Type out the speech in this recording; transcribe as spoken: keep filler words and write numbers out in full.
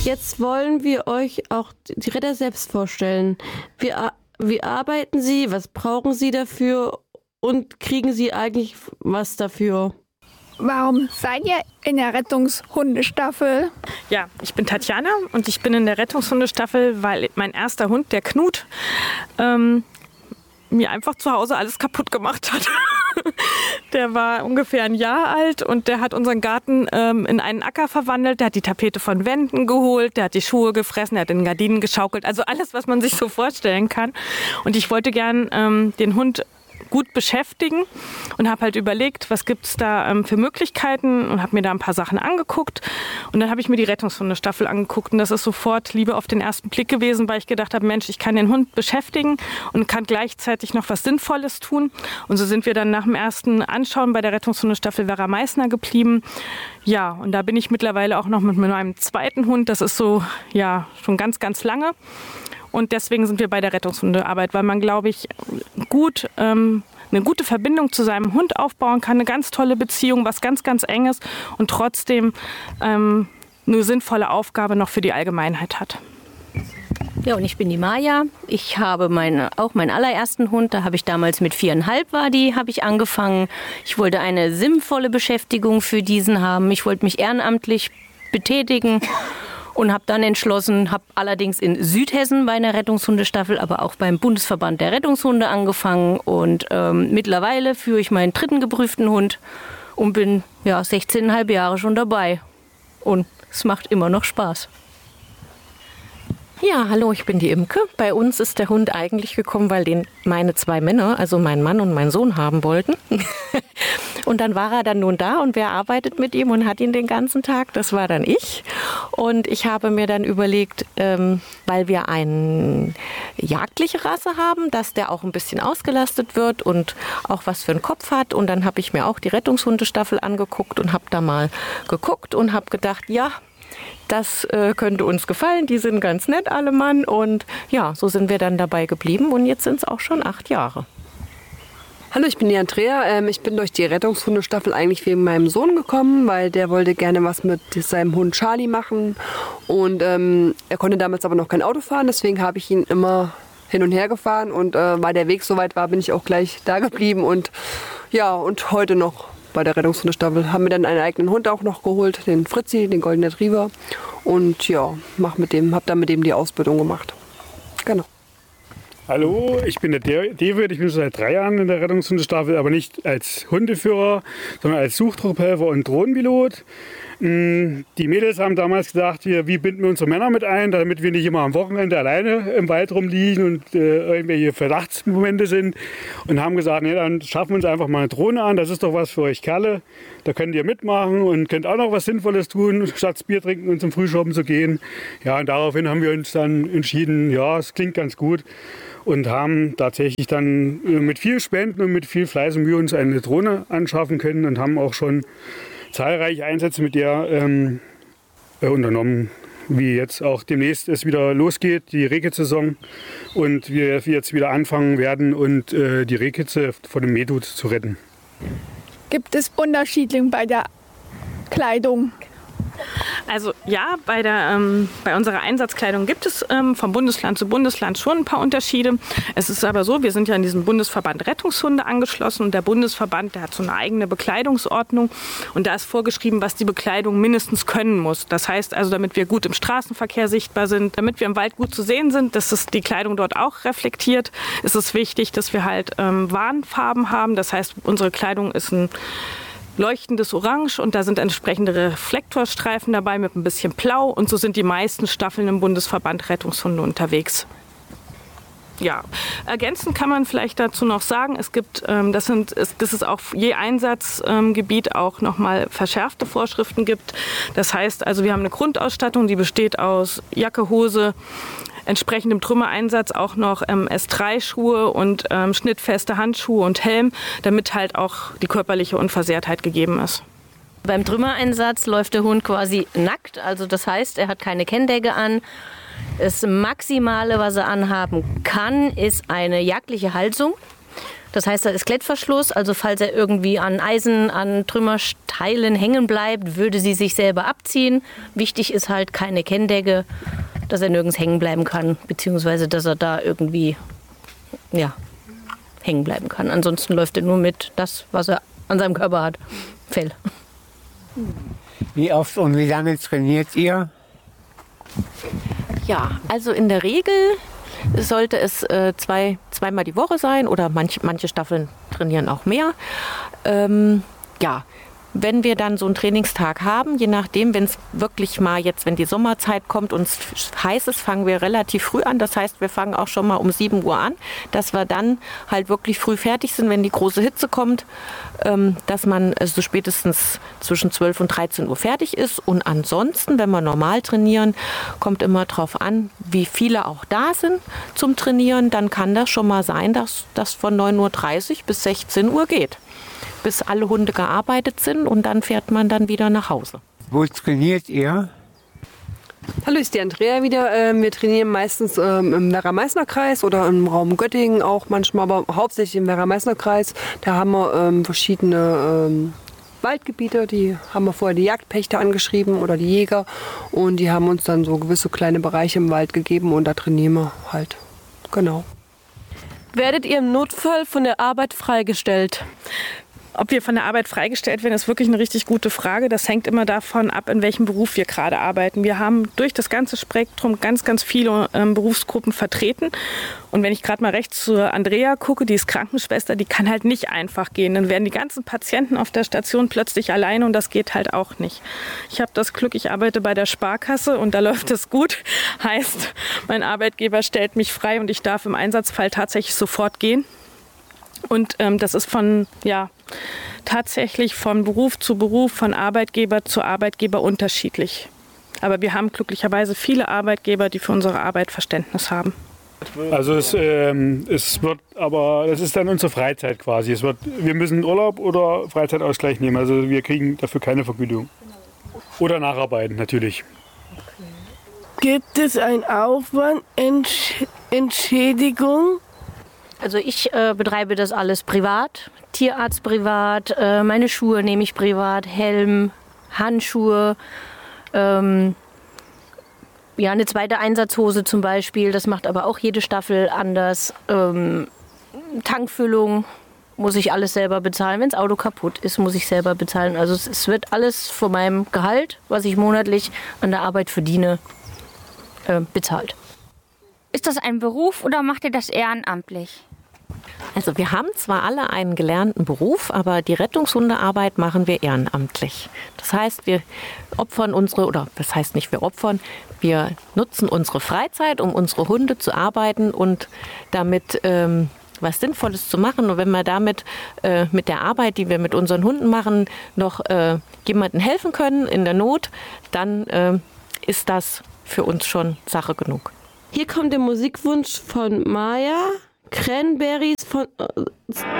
Jetzt wollen wir euch auch die Retter selbst vorstellen. Wie, wie arbeiten sie, was brauchen sie dafür und kriegen sie eigentlich was dafür? Warum seid ihr in der Rettungshundestaffel? Ja, ich bin Tatjana und ich bin in der Rettungshundestaffel, weil mein erster Hund, der Knut, ähm, mir einfach zu Hause alles kaputt gemacht hat. Der war ungefähr ein Jahr alt und der hat unseren Garten ähm, in einen Acker verwandelt. Der hat die Tapete von Wänden geholt, der hat die Schuhe gefressen, der hat in den Gardinen geschaukelt. Also alles, was man sich so vorstellen kann. Und ich wollte gern ähm, den Hund gut beschäftigen und habe halt überlegt, was gibt es da ähm, für Möglichkeiten und habe mir da ein paar Sachen angeguckt. Und dann habe ich mir die Rettungshundestaffel angeguckt und das ist sofort Liebe auf den ersten Blick gewesen, weil ich gedacht habe, Mensch, ich kann den Hund beschäftigen und kann gleichzeitig noch was Sinnvolles tun. Und so sind wir dann nach dem ersten Anschauen bei der Rettungshundestaffel Vera Meissner geblieben. Ja, und da bin ich mittlerweile auch noch mit meinem zweiten Hund. Das ist so, ja, schon ganz, ganz lange. Und deswegen sind wir bei der Rettungshundearbeit, weil man, glaube ich, gut ähm, eine gute Verbindung zu seinem Hund aufbauen kann, eine ganz tolle Beziehung, was ganz, ganz Enges und trotzdem ähm, eine sinnvolle Aufgabe noch für die Allgemeinheit hat. Ja, und ich bin die Maja. Ich habe meine, auch meinen allerersten Hund, da habe ich damals mit viereinhalb war die, habe ich angefangen. Ich wollte eine sinnvolle Beschäftigung für diesen haben. Ich wollte mich ehrenamtlich betätigen. Und habe dann entschlossen, habe allerdings in Südhessen bei einer Rettungshundestaffel, aber auch beim Bundesverband der Rettungshunde angefangen. Und ähm, mittlerweile führe ich meinen dritten geprüften Hund und bin ja sechzehneinhalb Jahre schon dabei. Und es macht immer noch Spaß. Ja, hallo, ich bin die Imke. Bei uns ist der Hund eigentlich gekommen, weil den meine zwei Männer, also mein Mann und mein Sohn, haben wollten. Und dann war er dann nun da und wer arbeitet mit ihm und hat ihn den ganzen Tag? Das war dann ich. Und ich habe mir dann überlegt, ähm, weil wir eine jagdliche Rasse haben, dass der auch ein bisschen ausgelastet wird und auch was für einen Kopf hat. Und dann habe ich mir auch die Rettungshundestaffel angeguckt und habe da mal geguckt und habe gedacht, ja, das äh, könnte uns gefallen. Die sind ganz nett, alle Mann. Und ja, so sind wir dann dabei geblieben. Und jetzt sind es auch schon acht Jahre. Hallo, ich bin die Andrea. Ähm, ich bin durch die Rettungshundestaffel eigentlich wegen meinem Sohn gekommen, weil der wollte gerne was mit seinem Hund Charlie machen. Und ähm, er konnte damals aber noch kein Auto fahren. Deswegen habe ich ihn immer hin und her gefahren. Und äh, weil der Weg so weit war, bin ich auch gleich da geblieben. Und ja, und heute noch bei der Rettungshundestaffel haben wir dann einen eigenen Hund auch noch geholt, den Fritzi, den Golden Retriever. Und ja, mach mit dem, hab dann mit dem die Ausbildung gemacht. Genau. Hallo, ich bin der David, ich bin schon seit drei Jahren in der Rettungshundestaffel, aber nicht als Hundeführer, sondern als Suchtrupphelfer und Drohnenpilot. Die Mädels haben damals gesagt, wir, wie binden wir unsere Männer mit ein, damit wir nicht immer am Wochenende alleine im Wald rumliegen und äh, irgendwelche Verdachtsmomente sind. Und haben gesagt, nee, dann schaffen wir uns einfach mal eine Drohne an, das ist doch was für euch Kerle. Da könnt ihr mitmachen und könnt auch noch was Sinnvolles tun, statt das Bier trinken und zum Frühschoppen zu gehen. Ja, und daraufhin haben wir uns dann entschieden, ja, es klingt ganz gut. Und haben tatsächlich dann mit viel Spenden und mit viel Fleiß und Mühe uns eine Drohne anschaffen können und haben auch schon zahlreiche Einsätze mit der ähm, äh, unternommen, wie jetzt auch demnächst es wieder losgeht, die Rehkitz-Saison, und wir jetzt wieder anfangen werden und äh, die Rehkitze von dem Mehdut zu retten. Gibt es Unterschiede bei der Kleidung? Also ja, bei, der, ähm, bei unserer Einsatzkleidung gibt es ähm, vom Bundesland zu Bundesland schon ein paar Unterschiede. Es ist aber so, wir sind ja in diesem Bundesverband Rettungshunde angeschlossen und der Bundesverband, der hat so eine eigene Bekleidungsordnung und da ist vorgeschrieben, was die Bekleidung mindestens können muss. Das heißt also, damit wir gut im Straßenverkehr sichtbar sind, damit wir im Wald gut zu sehen sind, dass es die Kleidung dort auch reflektiert, ist es wichtig, dass wir halt ähm, Warnfarben haben. Das heißt, unsere Kleidung ist ein leuchtendes Orange und da sind entsprechende Reflektorstreifen dabei mit ein bisschen Blau und so sind die meisten Staffeln im Bundesverband Rettungshunde unterwegs. Ja, ergänzend kann man vielleicht dazu noch sagen, es gibt, ähm, das sind, ist, dass es auch je Einsatzgebiet ähm, auch nochmal verschärfte Vorschriften gibt. Das heißt also, wir haben eine Grundausstattung, die besteht aus Jacke, Hose, entsprechendem Trümmereinsatz auch noch ähm, S drei Schuhe und ähm, schnittfeste Handschuhe und Helm, damit halt auch die körperliche Unversehrtheit gegeben ist. Beim Trümmereinsatz läuft der Hund quasi nackt, also das heißt, er hat keine Kenndecke an. Das Maximale, was er anhaben kann, ist eine jagdliche Halsung. Das heißt, da ist Klettverschluss, also falls er irgendwie an Eisen, an Trümmerteilen hängen bleibt, würde sie sich selber abziehen. Wichtig ist halt keine Kenndecke, dass er nirgends hängen bleiben kann, beziehungsweise dass er da irgendwie ja, hängen bleiben kann. Ansonsten läuft er nur mit das, was er an seinem Körper hat, Fell. Wie oft und wie lange trainiert ihr? Ja, also in der Regel sollte es äh, zwei, zweimal die Woche sein oder manch, manche Staffeln trainieren auch mehr. Ähm, ja, wenn wir dann so einen Trainingstag haben, je nachdem, wenn es wirklich mal jetzt, wenn die Sommerzeit kommt und es heiß ist, fangen wir relativ früh an. Das heißt, wir fangen auch schon mal um sieben Uhr an, dass wir dann halt wirklich früh fertig sind, wenn die große Hitze kommt, ähm, dass man so also spätestens zwischen zwölf und dreizehn Uhr fertig ist. Und ansonsten, wenn wir normal trainieren, kommt immer drauf an, wie viele auch da sind zum Trainieren. Dann kann das schon mal sein, dass das von neun Uhr dreißig bis sechzehn Uhr geht, bis alle Hunde gearbeitet sind und dann fährt man dann wieder nach Hause. Wo trainiert ihr? Hallo, ist die Andrea wieder. Ähm, wir trainieren meistens ähm, im Werra-Meißner-Kreis oder im Raum Göttingen auch manchmal, aber hauptsächlich im Werra-Meißner-Kreis. Da haben wir ähm, verschiedene ähm, Waldgebiete, die haben wir vorher die Jagdpächter angeschrieben oder die Jäger und die haben uns dann so gewisse kleine Bereiche im Wald gegeben und da trainieren wir halt. Genau. Werdet ihr im Notfall von der Arbeit freigestellt? Ob wir von der Arbeit freigestellt werden, ist wirklich eine richtig gute Frage. Das hängt immer davon ab, in welchem Beruf wir gerade arbeiten. Wir haben durch das ganze Spektrum ganz, ganz viele ähm, Berufsgruppen vertreten. Und wenn ich gerade mal rechts zur Andrea gucke, die ist Krankenschwester, die kann halt nicht einfach gehen. Dann werden die ganzen Patienten auf der Station plötzlich alleine und das geht halt auch nicht. Ich habe das Glück, ich arbeite bei der Sparkasse und da läuft es gut. Heißt, mein Arbeitgeber stellt mich frei und ich darf im Einsatzfall tatsächlich sofort gehen. Und ähm, das ist von, ja, tatsächlich von Beruf zu Beruf, von Arbeitgeber zu Arbeitgeber unterschiedlich. Aber wir haben glücklicherweise viele Arbeitgeber, die für unsere Arbeit Verständnis haben. Also es, ähm, es wird, aber das ist dann unsere Freizeit quasi. Es wird, wir müssen Urlaub oder Freizeitausgleich nehmen. Also wir kriegen dafür keine Vergütung. Oder nacharbeiten natürlich. Gibt es einen Aufwand, Entsch- Entschädigung? Also ich äh, betreibe das alles privat, Tierarzt privat, äh, meine Schuhe nehme ich privat, Helm, Handschuhe, ähm, ja eine zweite Einsatzhose zum Beispiel, das macht aber auch jede Staffel anders. Ähm, Tankfüllung muss ich alles selber bezahlen, wenn das Auto kaputt ist, muss ich selber bezahlen. Also es, es wird alles von meinem Gehalt, was ich monatlich an der Arbeit verdiene, äh, bezahlt. Ist das ein Beruf oder macht ihr das ehrenamtlich? Also wir haben zwar alle einen gelernten Beruf, aber die Rettungshundearbeit machen wir ehrenamtlich. Das heißt, wir opfern unsere, oder das heißt nicht wir opfern, wir nutzen unsere Freizeit, um unsere Hunde zu arbeiten und damit ähm, was Sinnvolles zu machen. Und wenn wir damit äh, mit der Arbeit, die wir mit unseren Hunden machen, noch äh, jemandem helfen können in der Not, dann äh, ist das für uns schon Sache genug. Hier kommt der Musikwunsch von Maya, Cranberries von... Äh,